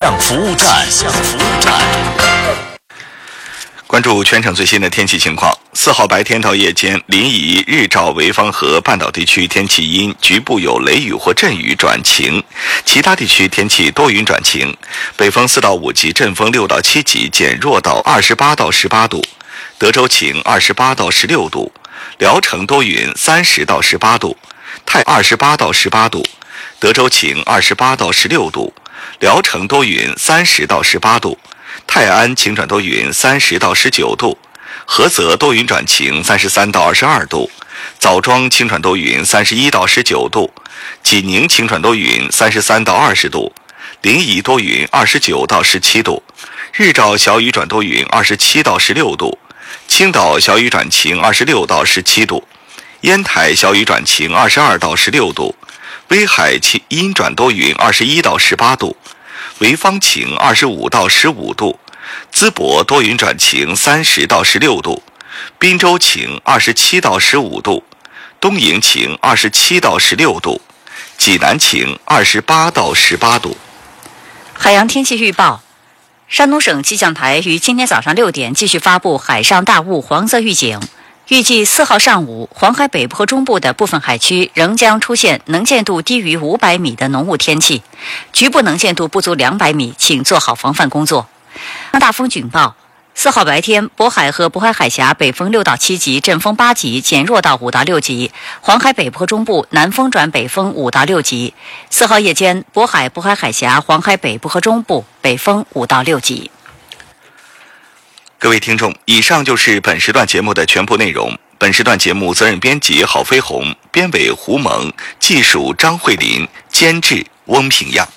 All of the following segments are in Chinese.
象服务站。关注全省最新的天气情况。4号白天到夜间，临沂、日照、潍坊和半岛地区天气阴，局部有雷雨或阵雨转晴，其他地区天气多云转晴。北风4到5级，阵风6到7级，减弱到28到18度。德州晴28到16度，聊城多云30到18度，泰28到18度。德州晴28到16度，聊城多云30到18度。泰安晴转多云30到19度，菏泽多云转晴33到22度，枣庄晴转多云31到19度，济宁晴转多云33到20度，临沂多云29到17度，日照小雨转多云27到16度，青岛小雨转晴26到17度，烟台小雨转晴22到16度，威海阴转多云21到18度，潍坊晴25到15度，淄博多云转晴30到16度，滨州晴27到15度，东营晴27到16度，济南晴28到18度。 海洋天气预报，山东省气象台于今天早上6点继续发布海上大雾黄色预警。预计4号上午，黄海北部和中部的部分海区仍将出现能见度低于500米的浓雾天气，局部能见度不足200米，请做好防范工作。大风警报，4号白天，渤海和渤海海峡北风6到7级，阵风8级，减弱到5到6级；黄海北部和中部南风转北风5到6级。4号夜间，渤海、渤海海峡、黄海北部和中部北风5到6级。 各位听众，以上就是本时段节目的全部内容。本时段节目责任编辑郝飞鸿，编委胡蒙，技术张慧林，监制翁平样。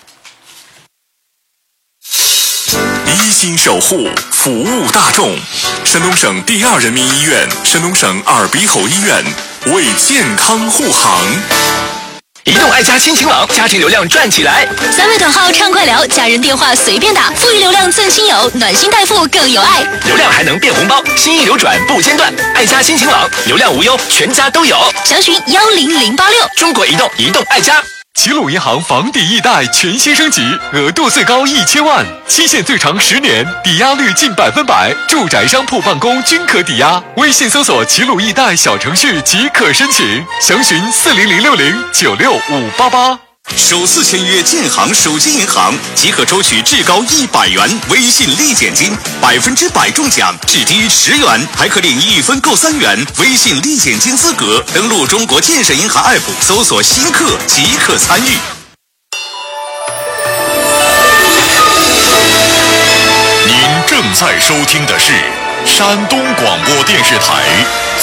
一心守护，服务大众。山东省第2人民医院、山东省耳鼻喉医院为健康护航。 移动爱家亲情网，家庭流量赚起来 ！3位短号畅快聊，家人电话随便打，富裕流量赠亲友，暖心带付更有爱。 流量还能变红包，心意流转不间断。爱家亲情网，流量无忧，全家都有。 详询10086。 中国移动，移动爱家。 齐鲁银行房抵易贷全新升级，额度最高1000万，期限最长10年，抵押率近100%，住宅、商铺、办公均可抵押。微信搜索齐鲁易贷小程序即可申请，详询40060965588。 首次签约建行手机银行即可抽取至高100元微信立减金，100%中奖，至低10元，还可领1分购3元微信立减金资格。登录中国建设银行 App 搜索新客即可参与。 您正在收听的是山东广播电视台